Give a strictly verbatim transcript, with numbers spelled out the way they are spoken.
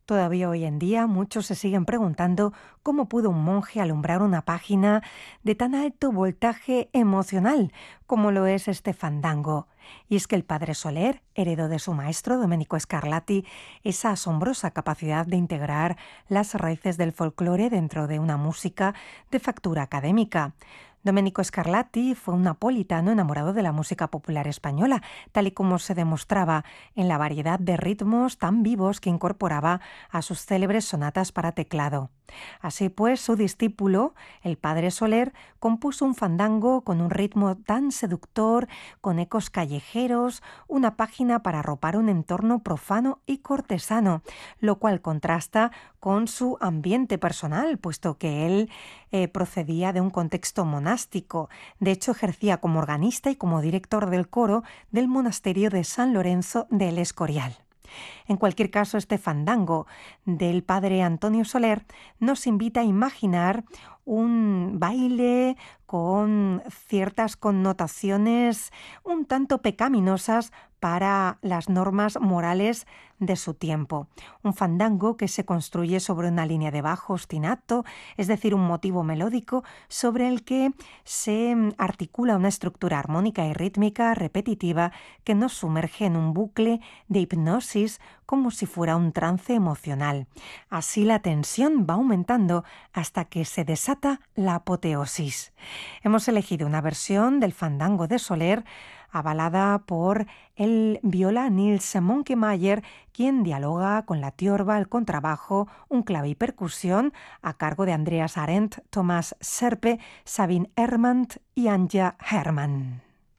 Todavía hoy en día muchos se siguen preguntando cómo pudo un monje alumbrar una página de tan alto voltaje emocional como lo es este fandango. Y es que el padre Soler heredó de su maestro Domenico Scarlatti esa asombrosa capacidad de integrar las raíces del folclore dentro de una música de factura académica. Domenico Scarlatti fue un napolitano enamorado de la música popular española, tal y como se demostraba en la variedad de ritmos tan vivos que incorporaba a sus célebres sonatas para teclado. Así pues, su discípulo, el padre Soler, compuso un fandango con un ritmo tan seductor, con ecos callejeros, una página para arropar un entorno profano y cortesano, lo cual contrasta con su ambiente personal, puesto que él eh, procedía de un contexto monástico. De hecho, ejercía como organista y como director del coro del monasterio de San Lorenzo del Escorial. En cualquier caso, este fandango del padre Antonio Soler nos invita a imaginar un baile con ciertas connotaciones un tanto pecaminosas para las normas morales de su tiempo. Un fandango que se construye sobre una línea de bajo ostinato, es decir, un motivo melódico sobre el que se articula una estructura armónica y rítmica repetitiva que nos sumerge en un bucle de hipnosis como si fuera un trance emocional. Así la tensión va aumentando hasta que se desata la apoteosis. Hemos elegido una versión del fandango de Soler avalada por el viola Nils Monkemayer, quien dialoga con la tiorba, el contrabajo, un clave y percusión a cargo de Andreas Arendt, Thomas Serpe, Sabine Hermann y Anja Hermann.